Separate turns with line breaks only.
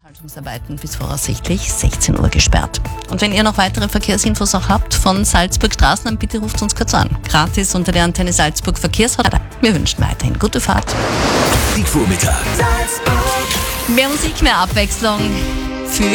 Haltungsarbeiten bis voraussichtlich 16 Uhr gesperrt. Und wenn ihr noch weitere Verkehrsinfos auch habt von Salzburg Straßen, dann bitte ruft uns kurz an. Gratis unter der Antenne Salzburg Verkehrshotline. Wir wünschen weiterhin gute Fahrt.
Musikvormittag.
Mehr Musik, mehr Abwechslung für